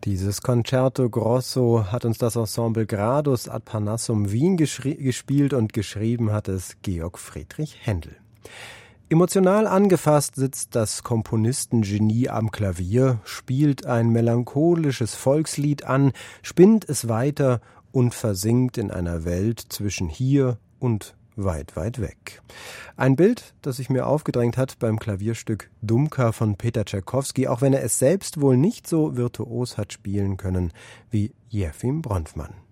Dieses Concerto Grosso hat uns das Ensemble Gradus ad Parnassum Wien gespielt und geschrieben hat es Georg Friedrich Händel. Emotional angefasst sitzt das Komponistengenie am Klavier, spielt ein melancholisches Volkslied an, spinnt es weiter und versinkt in einer Welt zwischen hier und weit, weit weg. Ein Bild, das sich mir aufgedrängt hat beim Klavierstück Dumka von Peter Tschaikowski, auch wenn er es selbst wohl nicht so virtuos hat spielen können wie Jefim Bronfman.